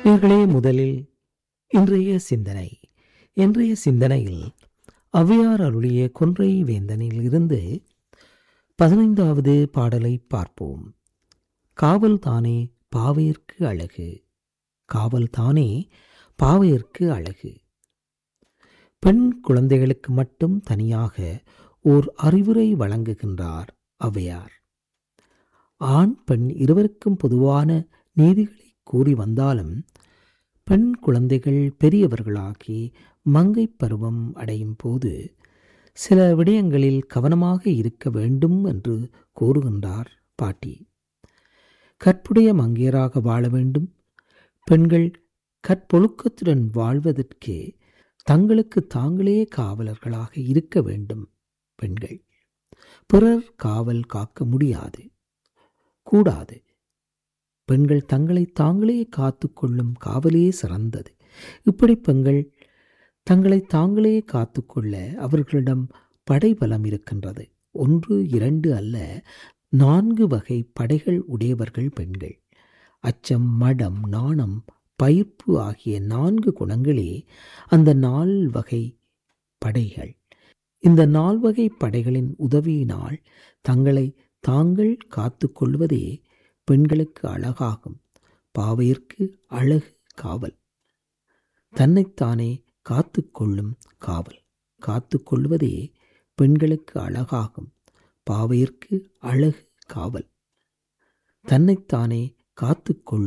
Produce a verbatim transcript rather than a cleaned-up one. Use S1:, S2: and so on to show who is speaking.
S1: நேயர்களே, முதலில் இன்றைய சிந்தனை. இன்றைய சிந்தனையில் ஔவையார் அருளிய கொன்றை வேந்தனில் இருந்து பதினைந்தாவது பாடலை பார்ப்போம். காவல் தானே பாவையர்க்கு அழகு. காவல் தானே பாவையர்க்கு அழகு. பெண் குழந்தைகளுக்கு மட்டும் தனியாக ஓர் அறிவுரை வழங்குகின்றார் ஔவையார். ஆண் பெண் இருவருக்கும் பொதுவான நீதிகளை கூறி வந்தாலும் பெண் குழந்தைகள் பெரியவர்களாகி மங்கை பருவம் அடையும் போது சில விடயங்களில் கவனமாக இருக்க வேண்டும் என்று கூறுகின்றார் பாட்டி. கற்புடைய மங்கையராக வாழ வேண்டும். பெண்கள் கற்பொழுக்கத்துடன் வாழ்வதற்கு தங்களுக்கு தாங்களே காவலர்களாக இருக்க வேண்டும். பெண்கள் பிறர் காவல் காக்க முடியாது, கூடாது. பெண்கள் தங்களை தாங்களே காத்து கொள்ளும் காவலே சிறந்தது. இப்படி பெண்கள் தங்களை தாங்களே காத்து கொள்ள அவர்களிடம் படைபலம் இருக்கின்றது. ஒன்று இரண்டு அல்ல, நான்கு வகை படைகள் உடையவர்கள் பெண்கள். அச்சம், மடம், நாணம், பயிர்ப்பு ஆகிய நான்கு குணங்களே அந்த நால் வகை படைகள். இந்த நால்வகை படைகளின் உதவியினால் தங்களை தாங்கள் காத்து கொள்வதே பெண்களுக்கு அழகாகும். பாவையர்க்கு அழகு காவல். தன்னைத்தானே காத்து கொள்ளும் காவல். காத்து கொள்வதே பெண்களுக்கு அழகாகும். பாவையர்க்கு அழகு காவல். தன்னைத்தானே காத்து கொள்ளும்